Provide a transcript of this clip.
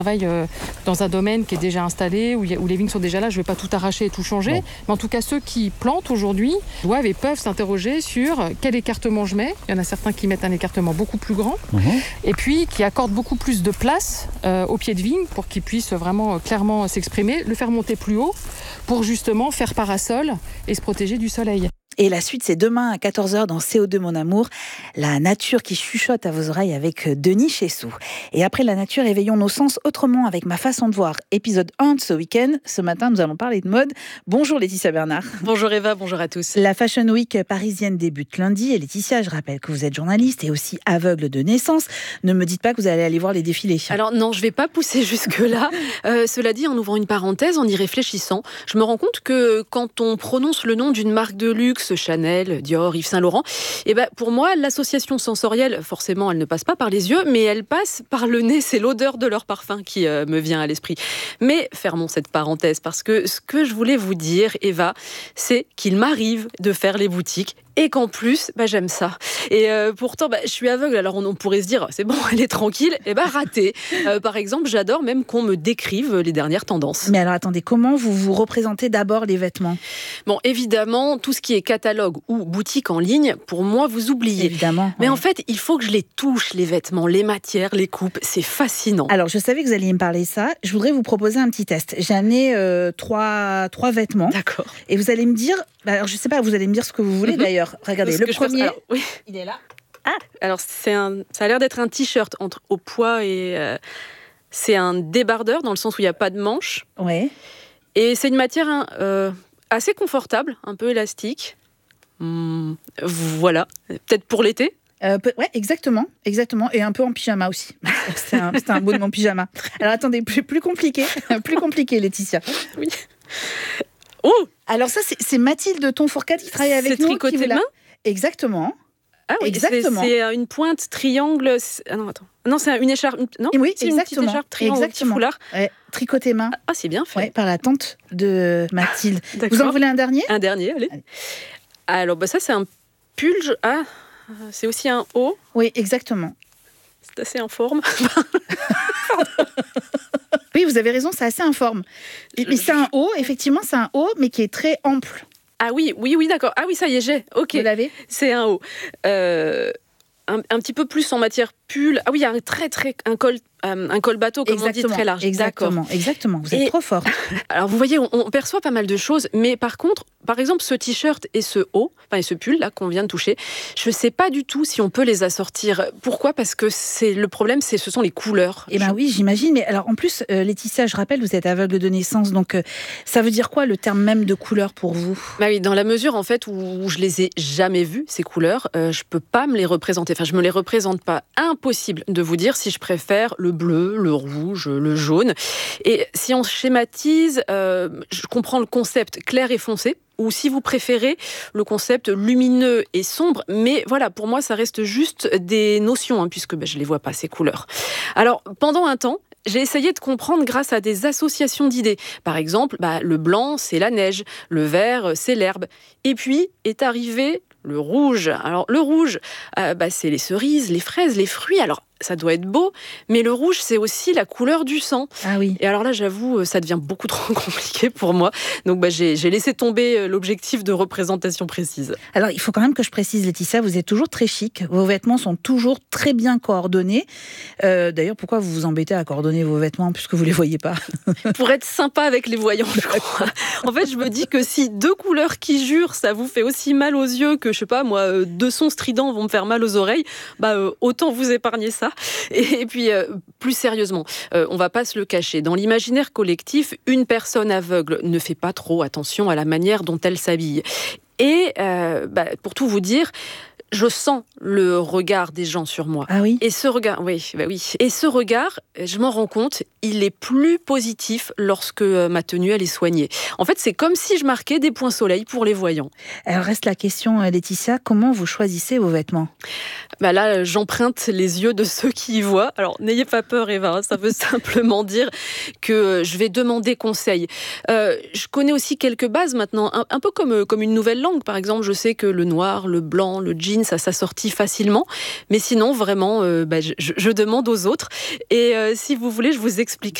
travaille dans un domaine qui est déjà installé, où les vignes sont déjà là, je ne vais pas tout arracher et tout changer. Non. Mais en tout cas, ceux qui plantent aujourd'hui doivent et peuvent s'interroger sur quel écartement je mets. Il y en a certains qui mettent un écartement beaucoup plus grand et puis qui accordent beaucoup plus de place au pied de vigne pour qu'ils puissent vraiment clairement s'exprimer, le faire monter plus haut pour justement faire parasol et se protéger du soleil. Et la suite, c'est demain à 14h dans CO2 Mon Amour, la nature qui chuchote à vos oreilles avec Denis Chessou. Et après la nature, éveillons nos sens autrement avec Ma façon de voir, épisode 1 de ce week-end. Ce matin, nous allons parler de mode. Bonjour Laetitia Bernard. Bonjour Eva, bonjour à tous. La Fashion Week parisienne débute lundi. Et Laetitia, je rappelle que vous êtes journaliste et aussi aveugle de naissance. Ne me dites pas que vous allez aller voir les défilés. Alors non, je ne vais pas pousser jusque-là. Cela dit, en ouvrant une parenthèse, en y réfléchissant, je me rends compte que quand on prononce le nom d'une marque de luxe, Chanel, Dior, Yves Saint Laurent, pour moi, l'association sensorielle, forcément, elle ne passe pas par les yeux, mais elle passe par le nez. C'est l'odeur de leur parfum qui me vient à l'esprit. Mais fermons cette parenthèse, parce que ce que je voulais vous dire, Eva, c'est qu'il m'arrive de faire les boutiques et qu'en plus, j'aime ça. Et pourtant, je suis aveugle, alors on pourrait se dire, c'est bon, elle est tranquille. Raté. Par exemple, j'adore même qu'on me décrive les dernières tendances. Mais alors attendez, comment vous représentez d'abord les vêtements ? Bon, évidemment, tout ce qui est catalogue ou boutique en ligne, pour moi, vous oubliez. Évidemment. Mais en fait, il faut que je les touche, les vêtements, les matières, les coupes. C'est fascinant. Alors, je savais que vous alliez me parler de ça. Je voudrais vous proposer un petit test. J'ai amené trois vêtements. D'accord. Et vous allez me dire... Alors, je sais pas, vous allez me dire ce que vous voulez d'ailleurs. Regardez, le premier, oui. Il est là. Ah, alors ça a l'air d'être un t-shirt au pois et... c'est un débardeur dans le sens où il n'y a pas de manches. Ouais. Et c'est une matière assez confortable, un peu élastique. Voilà, peut-être pour l'été. Ouais, exactement. Et un peu en pyjama aussi. C'était un beau de mon pyjama. Alors attendez, plus compliqué, Laetitia. Oui. Oh. Alors ça, c'est Mathilde Tonfourcade qui travaille avec nous. C'est tricoté main. Exactement. Ah oui, exactement. C'est une pointe triangle. Ah non, attends. Non, c'est une écharpe. Non, oui, c'est exactement. Une petite écharpe triangle, petit foulard. Ouais, tricoté main. Ah, c'est bien fait. Ouais, par la tante de Mathilde. Vous en voulez un dernier ? Un dernier, allez. Alors, ça, c'est un pull. Ah, c'est aussi un haut. Oui, exactement. C'est assez informe. Oui, vous avez raison, c'est assez informe. Mais c'est un haut, effectivement, c'est un haut, mais qui est très ample. Ah oui, d'accord. Ah oui, ça y est, j'ai. Ok. Vous l'avez ? C'est un haut. Un petit peu plus en matière pull. Ah oui, il y a un col bateau, comme on dit, très large. Exactement. Vous êtes trop fort. Alors, vous voyez, on perçoit pas mal de choses, mais par contre, par exemple, ce t-shirt et ce haut, et ce pull là qu'on vient de toucher, je ne sais pas du tout si on peut les assortir. Pourquoi ? Parce que le problème, ce sont les couleurs. Oui, j'imagine. Mais alors, en plus, Laetitia, je rappelle, vous êtes aveugle de naissance, donc ça veut dire quoi le terme même de couleur pour vous ? Oui, dans la mesure en fait où je les ai jamais vues ces couleurs, je peux pas me les représenter. Enfin, je me les représente pas. Impossible de vous dire si je préfère le bleu, le rouge, le jaune. Et si on schématise, je comprends le concept clair et foncé. Ou si vous préférez, le concept lumineux et sombre. Mais voilà, pour moi, ça reste juste des notions, puisque je ne les vois pas, ces couleurs. Alors, pendant un temps, j'ai essayé de comprendre grâce à des associations d'idées. Par exemple, le blanc, c'est la neige. Le vert, c'est l'herbe. Et puis est arrivé le rouge. Alors, le rouge, c'est les cerises, les fraises, les fruits. Alors, ça doit être beau, mais le rouge, c'est aussi la couleur du sang. Ah oui. Et alors là, j'avoue, ça devient beaucoup trop compliqué pour moi. Donc, j'ai laissé tomber l'objectif de représentation précise. Alors, il faut quand même que je précise, Laetitia, vous êtes toujours très chic. Vos vêtements sont toujours très bien coordonnés. D'ailleurs, pourquoi vous vous embêtez à coordonner vos vêtements puisque vous ne les voyez pas ? Pour être sympa avec les voyants, je crois. En fait, je me dis que si 2 couleurs qui jurent, ça vous fait aussi mal aux yeux que, je sais pas, moi, 2 sons stridents vont me faire mal aux oreilles, autant vous épargner ça. Et puis, plus sérieusement, on va pas se le cacher. Dans l'imaginaire collectif, une personne aveugle ne fait pas trop attention à la manière dont elle s'habille. Et pour tout vous dire, je sens le regard des gens sur moi. Ah oui ? Et ce regard, oui. Et ce regard, je m'en rends compte, il est plus positif lorsque ma tenue, elle est soignée. En fait, c'est comme si je marquais des points soleil pour les voyants. Alors reste la question, Laetitia, comment vous choisissez vos vêtements ? Là, j'emprunte les yeux de ceux qui y voient. Alors, n'ayez pas peur, Eva, ça veut simplement dire que je vais demander conseil. Je connais aussi quelques bases maintenant, un peu comme une nouvelle langue. Par exemple, je sais que le noir, le blanc, le jean, devine sa sortie facilement. Mais sinon, vraiment, je demande aux autres. Et si vous voulez, je vous expliquerai